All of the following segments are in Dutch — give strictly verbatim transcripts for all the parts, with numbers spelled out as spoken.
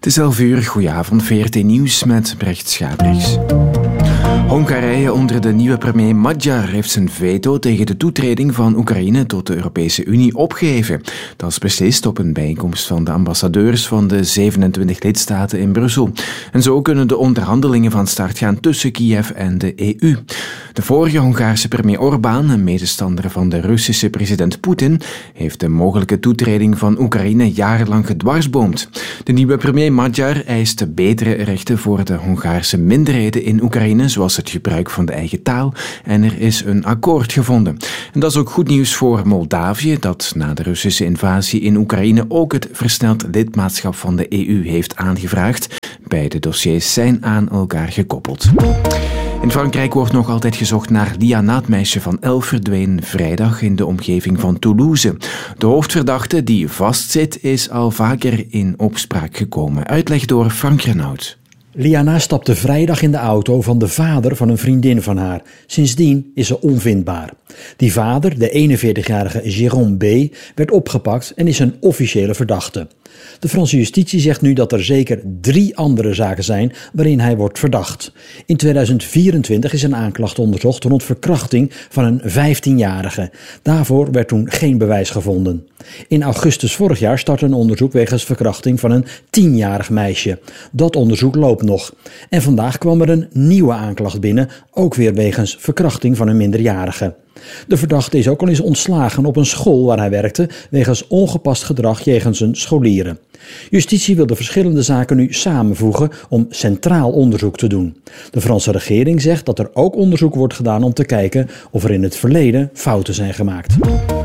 Het is elf uur, goedenavond, V R T Nieuws met Brecht Schabriks. Hongarije onder de nieuwe premier Magyar heeft zijn veto tegen de toetreding van Oekraïne tot de Europese Unie opgeheven. Dat is beslist op een bijeenkomst van de ambassadeurs van de zevenentwintig lidstaten in Brussel. En zo kunnen de onderhandelingen van start gaan tussen Kiev en de E U. De vorige Hongaarse premier Orbán, een medestander van de Russische president Poetin, heeft de mogelijke toetreding van Oekraïne jarenlang gedwarsboomd. De nieuwe premier Magyar eist betere rechten voor de Hongaarse minderheden in Oekraïne, zoals het gebruik van de eigen taal, en er is een akkoord gevonden. En dat is ook goed nieuws voor Moldavië, dat na de Russische invasie in Oekraïne ook het versneld lidmaatschap van de E U heeft aangevraagd. Beide dossiers zijn aan elkaar gekoppeld. In Frankrijk wordt nog altijd gezocht naar Liana, het meisje van elf, verdween vrijdag in de omgeving van Toulouse. De hoofdverdachte die vastzit is al vaker in opspraak gekomen. Uitleg door Frank Renaud. Liana stapte vrijdag in de auto van de vader van een vriendin van haar. Sindsdien is ze onvindbaar. Die vader, de eenenveertigjarige Jérôme B., werd opgepakt en is een officiële verdachte. De Franse justitie zegt nu dat er zeker drie andere zaken zijn waarin hij wordt verdacht. In tweeduizend vierentwintig is een aanklacht onderzocht rond verkrachting van een vijftienjarige. Daarvoor werd toen geen bewijs gevonden. In augustus vorig jaar startte een onderzoek wegens verkrachting van een tienjarig meisje. Dat onderzoek loopt nog. En vandaag kwam er een nieuwe aanklacht binnen, ook weer wegens verkrachting van een minderjarige. De verdachte is ook al eens ontslagen op een school waar hij werkte wegens ongepast gedrag jegens zijn scholieren. Justitie wil de verschillende zaken nu samenvoegen om centraal onderzoek te doen. De Franse regering zegt dat er ook onderzoek wordt gedaan om te kijken of er in het verleden fouten zijn gemaakt.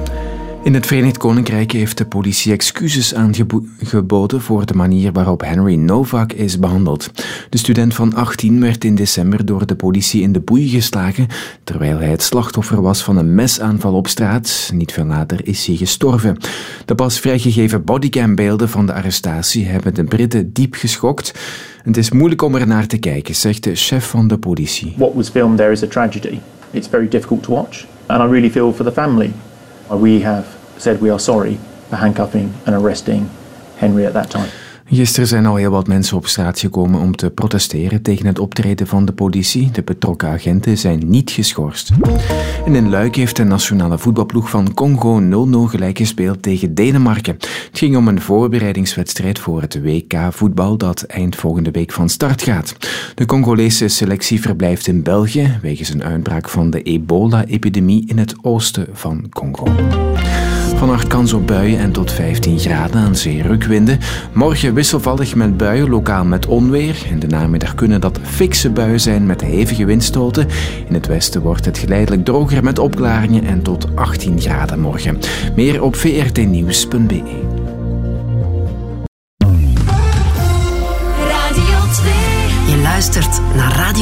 In het Verenigd Koninkrijk heeft de politie excuses aangeboden voor de manier waarop Henry Novak is behandeld. De student van achttien werd in december door de politie in de boei geslagen, terwijl hij het slachtoffer was van een mesaanval op straat. Niet veel later is hij gestorven. De pas vrijgegeven bodycambeelden van de arrestatie hebben de Britten diep geschokt. Het is moeilijk om er naar te kijken, zegt de chef van de politie. What was filmed there is a tragedy. It's very difficult to watch. And I really feel for the family. We have said we are sorry for handcuffing and arresting Henry at that time. Gisteren zijn al heel wat mensen op straat gekomen om te protesteren tegen het optreden van de politie. De betrokken agenten zijn niet geschorst. En in Luik heeft de nationale voetbalploeg van Congo nul nul gelijk gespeeld tegen Denemarken. Het ging om een voorbereidingswedstrijd voor het W K voetbal dat eind volgende week van start gaat. De Congolese selectie verblijft in België wegens een uitbraak van de ebola-epidemie in het oosten van Congo. Vannacht kans op buien en tot vijftien graden aan zee rukwinden. Morgen wisselvallig met buien, lokaal met onweer. In de namiddag kunnen dat fikse buien zijn met hevige windstoten. In het westen wordt het geleidelijk droger met opklaringen en tot achttien graden morgen. Meer op v r t nieuws punt b e. Radio twee. Je luistert naar Radio